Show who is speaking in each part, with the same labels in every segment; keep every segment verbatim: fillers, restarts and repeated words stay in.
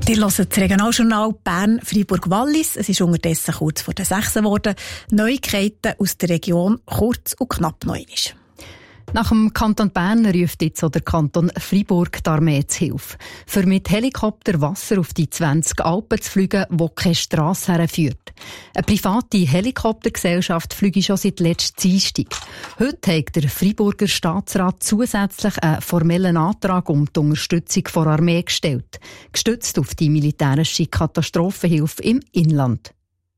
Speaker 1: Ihr hört das Regionaljournal Bern-Freiburg-Wallis. Es ist unterdessen kurz vor den sechs geworden. Neuigkeiten aus der Region kurz und knapp noch einmal.
Speaker 2: Nach dem Kanton Bern ruft jetzt auch der Kanton Freiburg die Armee zu Hilfe, für mit Helikopter Wasser auf die zwanzig Alpen zu fliegen, wo keine Strasse herführt. Eine private Helikoptergesellschaft fliege schon seit letztem Dienstag. Heute hat der Freiburger Staatsrat zusätzlich einen formellen Antrag um die Unterstützung der Armee gestellt, gestützt auf die militärische Katastrophenhilfe im Inland.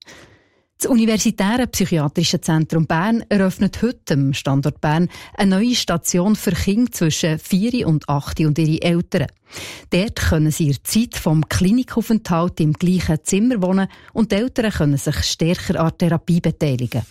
Speaker 2: Das Universitäre Psychiatrische Zentrum Bern eröffnet heute am Standort Bern eine neue Station für Kinder zwischen vier und acht und ihre Eltern. Dort können sie in der Zeit vom Klinikaufenthalt im gleichen Zimmer wohnen und die Eltern können sich stärker an der Therapie beteiligen.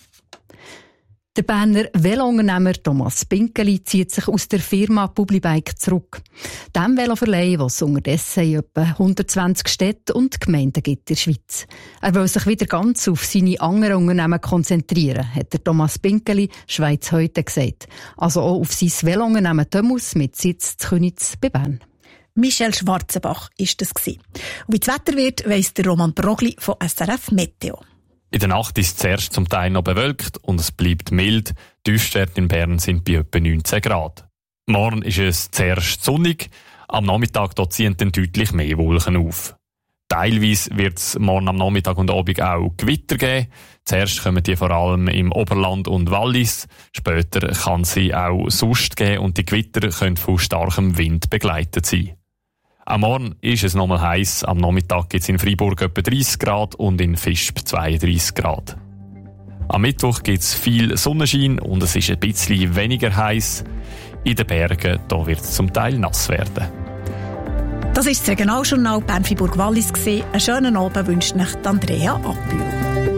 Speaker 2: Der Berner Velounternehmer Thomas Pinkeli zieht sich aus der Firma Publibike zurück. Dem Veloverleih, was es unterdessen in etwa hundertzwanzig Städten und Gemeinden gibt in der Schweiz. Er will sich wieder ganz auf seine anderen Unternehmen konzentrieren, hat der Thomas Pinkeli Schweiz heute gesagt. Also auch auf sein Velounternehmen Thomas mit Sitz in Köniz bei Bern.
Speaker 1: Michel Schwarzenbach war das. Und wie das Wetter wird, weiss der Roman Brogli von S R F Meteo.
Speaker 3: In der Nacht ist es zuerst zum Teil noch bewölkt und es bleibt mild. Die Tiefstwerte in Bern sind bei etwa neunzehn Grad. Morgen ist es zuerst sonnig, am Nachmittag dort ziehen dann deutlich mehr Wolken auf. Teilweise wird es morgen am Nachmittag und Abend auch Gewitter geben. Zuerst kommen die vor allem im Oberland und Wallis. Später kann sie auch sonst geben und die Gewitter können von starkem Wind begleitet sein. Am Morgen ist es nochmal heiß. Am Nachmittag gibt es in Freiburg etwa dreißig Grad und in Visp zweiunddreißig Grad. Am Mittwoch gibt es viel Sonnenschein und es ist ein bisschen weniger heiß. In den Bergen da wird es zum Teil nass werden.
Speaker 1: Das war das Regionaljournal Bern-Freiburg-Wallis. Einen schönen Abend wünscht euch Andrea Abbühl.